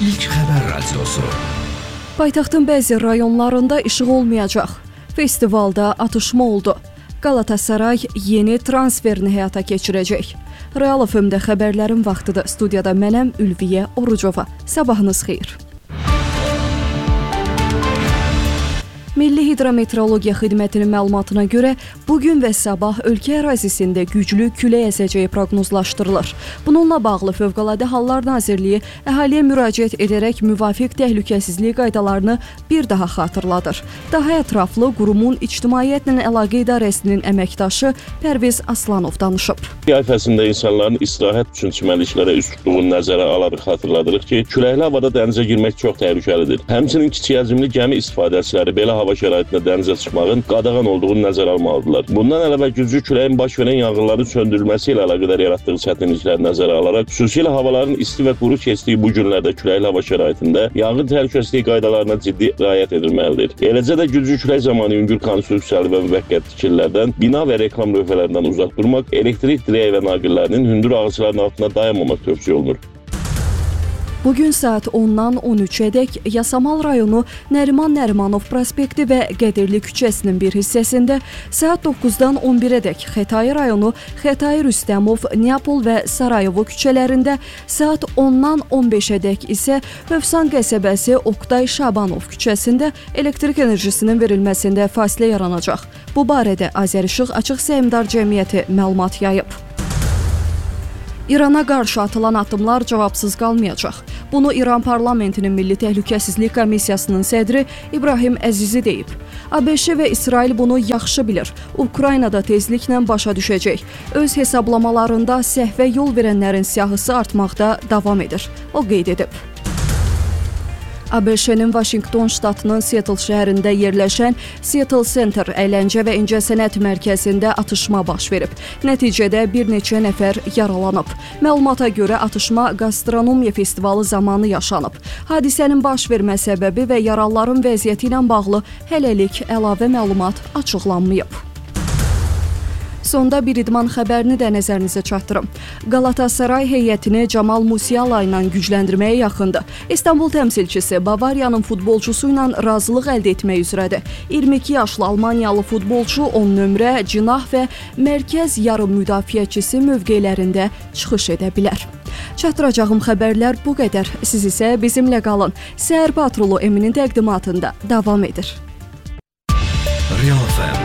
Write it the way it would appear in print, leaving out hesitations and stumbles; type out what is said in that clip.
İlk xəbər radiosu. Paytaxtın bəzi rayonlarında işıq olmayacaq. Festivalda atışma oldu. Galatasaray yeni transferini həyata keçirəcək. Real FM-də xəbərlərin vaxtıdır. Studiyada mənəm Ülviyə Orucova. Sabahınız xeyir. Milli Hidrometeorologiya Xidmətinin məlumatına görə bugün və sabah ölkə ərazisində güclü külək əsəcəyi proqnozlaşdırılır. Bununla bağlı Fövqəladə Hallar Nazirliyi əhaliyə müraciət edərək müvafiq təhlükəsizlik qaydalarını bir daha xatırladır. Daha ətraflı qurumun İctimaiyyətlə Əlaqə İdarəsinin əməkdaşı Pərviz Aslanov danışıb. Yay fəslində insanların istirahət üçün çimərliklərə üz tutduğunu nəzərə alaraq xatırladırıq ki, küləkli havada dənizə girmək çox təhlükəlidir. Həmçinin kiçik həcmli gəmi istifadəçiləri belə hava şəraitində dənizə çıxmağın qadağan olduğunu nəzərə almalıdırlar. Bundan əlavə güclü küləyin baş verən yanğınların söndürülməsi ilə əlaqədar yaratdığı çətinlikləri nəzərə alaraq, xüsusilə havaların isti və quru keçdiyi bu günlərdə küləkli hava şəraitində yanğın təhlükəsizliyi qaydalarına ciddi riayət edilməlidir. Eləcə də güclü külək zamanı yüngül konstruksiyalı və müvəqqəti tikililərdən, bina və reklam lövhələrindən uzaq durmaq, elektrik dirək və naqillərinin hündür ağacların altında dayanmamaq tövsiyə olunur. Bugün saat 10-dan 13-ədək Yasamal rayonu Nəriman Nərimanov prospekti və Qədirli küçəsinin bir hissəsində, saat 9-dan 11-ədək Xətai rayonu Xətai Rüstəmov, Neapol və Sarayovo küçələrində, saat 10-dan 15-ədək isə Hövsan qəsəbəsi Oqtay Şabanov küçəsində elektrik enerjisinin verilməsində fasilə yaranacaq. Bu barədə Azərişıq Açıq Səhmdar Cəmiyyəti məlumat yayıb. İrana qarşı atılan addımlar cavabsız qalmayacaq. Bunu İran parlamentinin Milli Təhlükəsizlik Komissiyasının sədri İbrahim Əzizi deyib. ABŞ və İsrail bunu yaxşı bilir. Ukraynada tezliklə başa düşəcək. Öz hesablamalarında səhvə yol verənlərin siyahısı artmaqda davam edir. O qeyd edib. ABŞ-nin Vaşinqton ştatının Seattle şəhərində yerləşən Seattle Center əyləncə və incəsənət mərkəzində atışma baş verib. Nəticədə bir neçə nəfər yaralanıb. Məlumata görə atışma qastronomiya festivalı zamanı yaşanıb. Hadisənin baş vermə səbəbi və yaralıların vəziyyəti ilə bağlı hələlik əlavə məlumat açıqlanmayıb. Sonda bir idman xəbərini də nəzərinizə çatdırım. Galatasaray heyətini Camal Musiala ilə gücləndirməyə yaxındır. İstanbul təmsilçisi Bavariyanın futbolçusu ilə razılıq əldə etmək üzrədir. 22 yaşlı Almaniyalı futbolçu 10 nömrə, cinah və mərkəz yarım müdafiəçisi mövqelərində çıxış edə bilər. Çatdıracağım xəbərlər bu qədər. Siz isə bizimlə qalın. Səhər Patrulu Eminin təqdimatında davam edir. Real FM